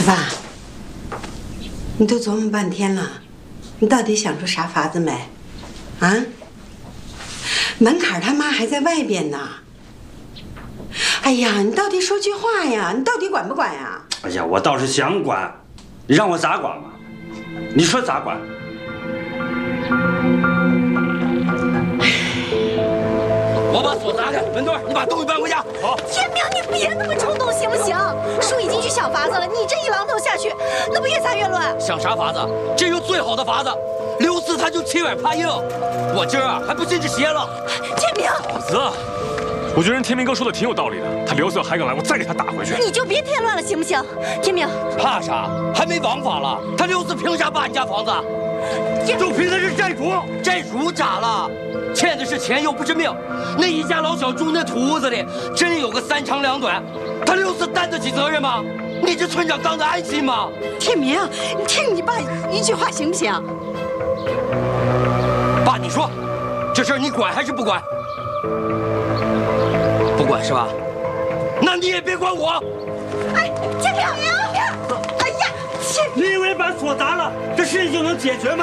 爸，你都琢磨半天了，你到底想出啥法子没？啊？门槛他妈还在外边呢。哎呀，你到底说句话呀？你到底管不管呀？ 哎呀，我倒是想管，你让我咋管嘛？你说咋管？ 我把锁砸开，文墩，你把东西搬回家。好。 天明，你别那么冲动行不行？叔已经去想法子了，你这一榔头下去，那不越砸越乱？ 想啥法子？这有最好的法子。刘四他就欺软怕硬，我今儿啊还不信这邪了。 天明， 嫂子，我觉得人天明哥说的挺有道理的。他刘四还敢来，我再给他打回去。 你就别添乱了，行不行？天明， 怕啥？还没王法了，他刘四凭啥扒你家房子？就凭他是债主，债主咋了？欠的是钱又不是命，那一家老小住那土屋子里，真有个三长两短，他刘四担得起责任吗？你这村长当得安心吗？ 天明，你听你爸一句话行不行？ 爸，你说，这事儿你管还是不管？不管是吧？那你也别管我。 哎，天明，哎呀， 你以为把锁砸了，这事情就能解决吗？